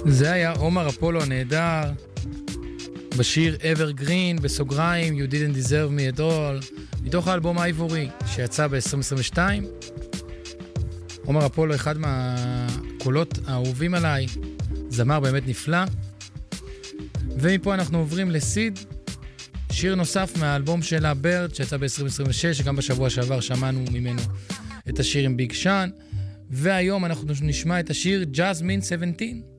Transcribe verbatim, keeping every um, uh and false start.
זה היה עומר אפולו הנהדר בשיר Evergreen בסוגריים You didn't deserve me at all מתוך האלבום האיבורי שיצא ב-עשרים עשרים ושתיים. עומר אפולו אחד מהקולות האהובים עליי, זמר באמת נפלא. ומפה אנחנו עוברים לסיד, שיר נוסף מהאלבום שלה בירד שיצא ב-עשרים עשרים ושש, גם בשבוע שעבר שמענו ממנו את השיר עם ביג שאן, והיום אנחנו נשמע את השיר Jasmine שבע עשרה.